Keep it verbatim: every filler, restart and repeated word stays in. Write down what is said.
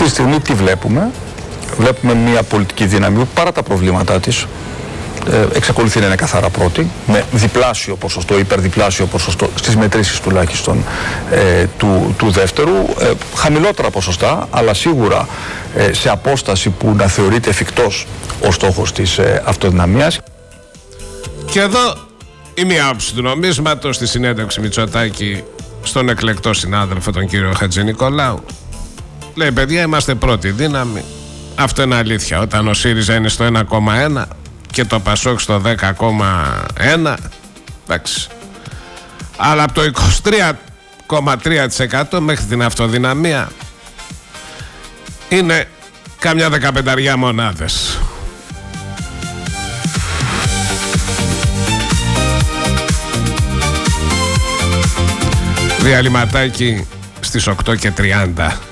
Αυτή τη στιγμή τι βλέπουμε? Βλέπουμε μια πολιτική δύναμη που παρά τα προβλήματά της ε, εξακολουθεί να είναι καθαρά πρώτη, με διπλάσιο ποσοστό, υπερδιπλάσιο ποσοστό στις μετρήσεις τουλάχιστον ε, του, του δεύτερου, ε, χαμηλότερα ποσοστά, αλλά σίγουρα ε, σε απόσταση που να θεωρείται εφικτός ο στόχος της ε, αυτοδυναμίας. Και εδώ η μία άποψη του νομίσματος στη συνέντευξη Μητσοτάκη στον εκλεκτό συνάδελφο τον κύριο Χατζηνικολάου. Λέει, παιδιά, είμαστε πρώτη δύναμη. Αυτό είναι αλήθεια. Όταν ο ΣΥΡΙΖΑ είναι στο ένα κόμμα ένα και το ΠΑΣΟΚ στο δέκα κόμμα ένα, εντάξει. Αλλά από το είκοσι τρία κόμμα τρία τοις εκατό μέχρι την αυτοδυναμία είναι κάμια δεκαπενταριά μονάδες. Διαλυματάκι στις οκτώ και τριάντα.